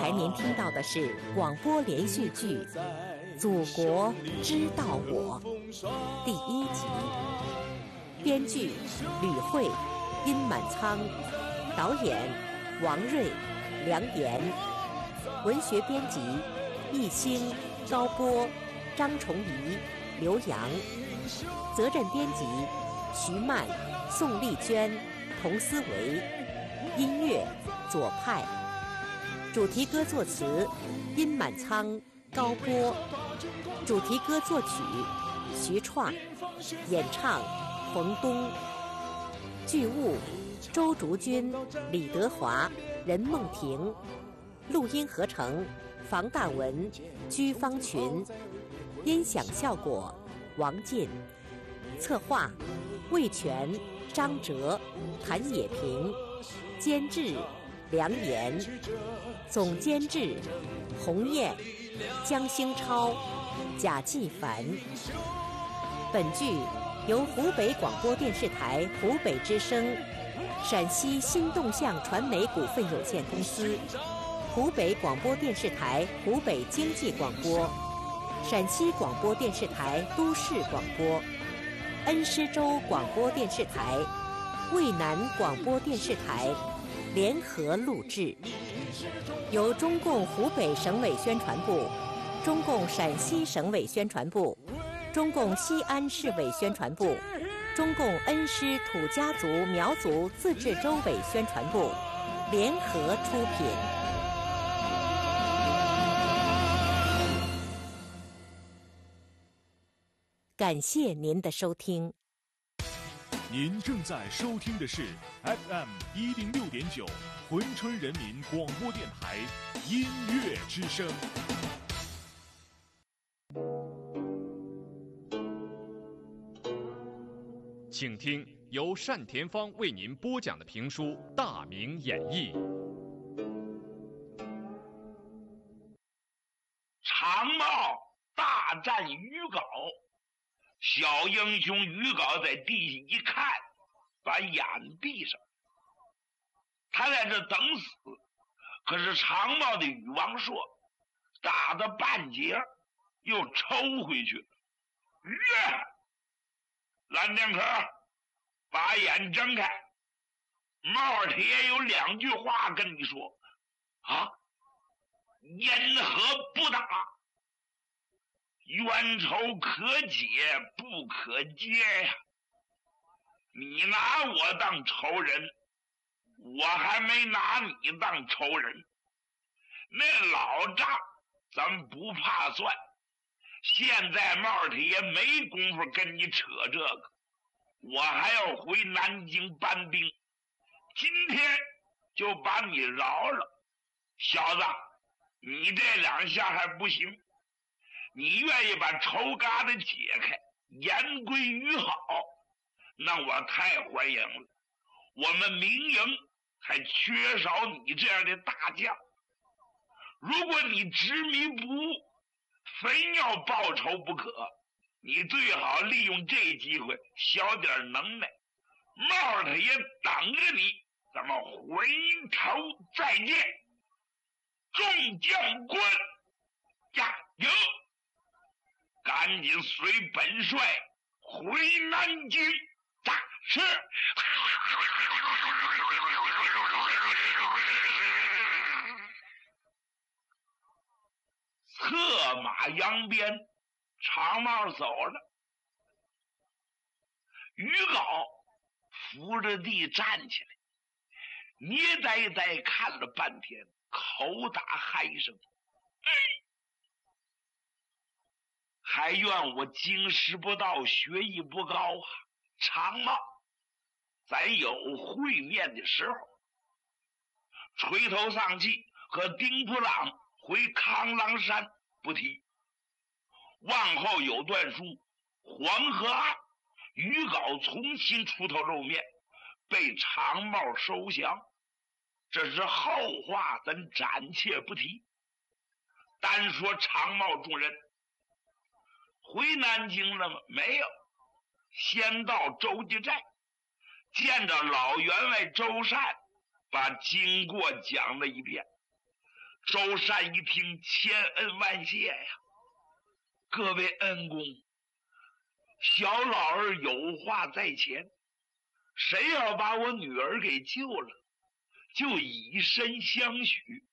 才您听到的是广播连续剧《祖国知道我》第1集，编剧吕慧、殷满仓，导演王瑞、梁岩，文学编辑易兴、高波、张崇仪、刘洋，责任编辑徐曼、宋丽娟、童思维，音乐左派，主题歌作词殷满仓、高波，主题歌作曲徐创，演唱冯东，剧务周竹君、李德华、任梦婷，录音合成房大文、居方群，音响效果王进，策划魏全、张哲、谭野平，监制梁岩，总监制洪燕、江兴超、贾继凡。本剧由湖北广播电视台湖北之声、陕西新动向传媒股份有限公司、湖北广播电视台湖北经济广播、陕西广播电视台都市广播、恩施州广播电视台、渭南广播电视台联合录制，由中共湖北省委宣传部、中共陕西省委宣传部、中共西安市委宣传部、中共恩施土家族苗族自治州委宣传部联合出品。感谢您的收听。 您正在收听的是 FM 106.9珲春人民广播电台音乐之声。请听由单田芳为您播讲的评书《大明演义》。 长茂大战于皋，小英雄于皋在地下一看，把眼闭上，他在这等死。可是长茂的羽王硕打到半截又抽回去。蓝剑客把眼睁开，帽儿铁有2句话跟你说啊，因何不打？冤仇可解不可结呀！你拿我当仇人，我还没拿你当仇人。那老账咱不怕算，现在帽铁没工夫跟你扯这个，我还要回南京搬兵，今天就把你饶了。小子，你这2下还不行，你愿意把仇疙瘩解开，言归于好，那我太欢迎了。我们明营还缺少你这样的大将，如果你执迷不悟，非要报仇不可，你最好利用这机会小点能耐。帽他也等着你，咱们回头再见。众将官加油，赶紧随本帅回南京。战是。策马扬鞭，长帽走了。于皋扶着地站起来，捏呆呆看了半天，口打嗨声。还怨我经师不到，学艺不高啊！长帽，咱有会面的时候。垂头丧气和丁普朗回康郎山不提，往后有段书，黄河岸于皋重新出头露面，被长帽收降，这是后话，咱暂且不提。单说长帽众人回南京了吗？没有，先到周家寨，见着老员外周善，把经过讲了一遍。 周善一听，千恩万谢呀！各位恩公，小老儿有话在前，谁要把我女儿给救了，就以身相许，